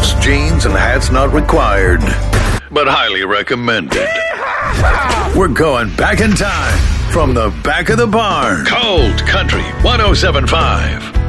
boots, jeans, and hats not required, but highly recommended. We're going back in time from the back of the barn. Cold Country 107.5.